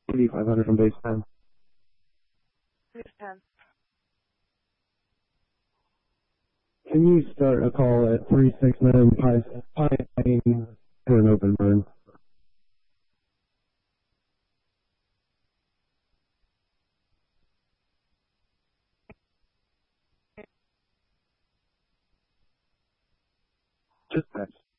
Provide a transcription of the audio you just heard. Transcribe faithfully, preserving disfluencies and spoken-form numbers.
eighty-five hundred from base ten. Base ten. Can you start a call at three six nine Pine Lane for an open burn? Just text.